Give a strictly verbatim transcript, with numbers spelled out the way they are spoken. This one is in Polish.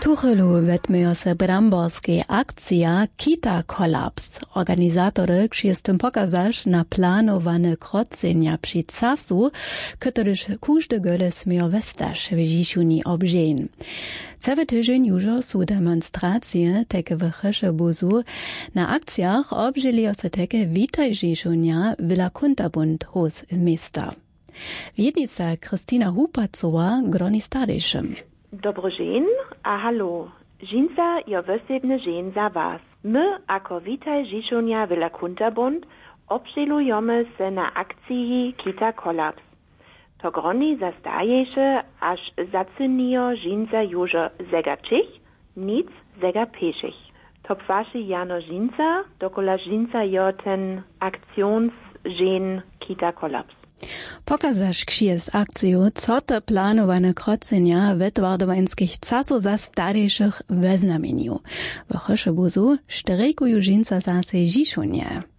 Tuchelu wetmuje se bramborskie akcja Kita Kolaps. Organizatory krzy tym pokazać na planowane krocenia przy casu, któryż każdy gole smie westaż w dziesiuni obrzeń. Cały tydzień już są demonstracje takie w Cheszebuzu. Na akcjach obrzeli se takie witaj dziesiunia Villa Kunterbund hos z miasta. Wiednica Krystyna Hupacowa groni stadyszym. Dobro dzień, a hallo. Dżinsa jo wysebny dzień za was. My, ako witaj dziesiunia Villa Kunterbund, obżelujemy se na akcji Kita Kolaps. To groni zastaješe, aż zacynio dżinsa już zegačich, nic zegapešich. To pwaši jano dżinsa, dokola dżinsa jo ten aktionsdżeń Kita Kolaps. Pokazasz ksie z akcją, co te planowane krocenia wetwardowańskich casu za starejszych we znamieniu. W Cheszebuzu sztrejkują dżinsa zase dziesiunie.